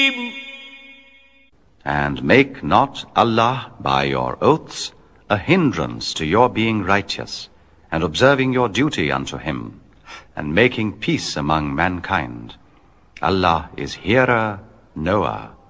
And make not Allah by your oaths a hindrance to your being righteous, and observing your duty unto Him, and making peace among mankind. Allah is hearer, knower.